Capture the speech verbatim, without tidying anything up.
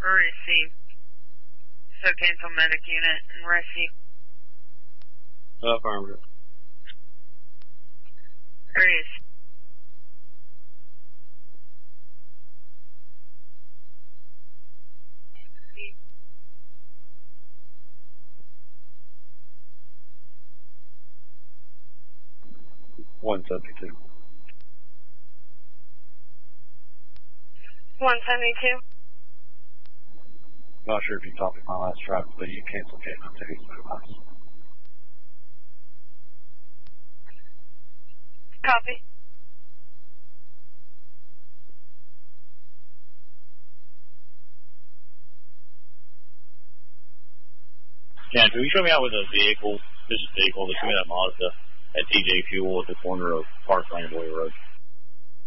Receive. So cancel medic unit and receive. Affirmative. Receive. one seventy-two. one seventy-two. Not sure if you copied my last drive, but you canceled K nine two. Copy. Yeah, can you show me out with a vehicle, this is a vehicle, just show me that Mazda at T J Fuel at the corner of Park Lane Boy Road.